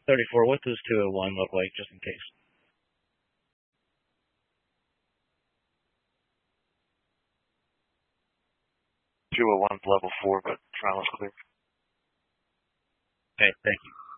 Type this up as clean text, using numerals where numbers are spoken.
34. What does 201 look like, just in case? 201's level 4, but trial is clear. Okay, thank you.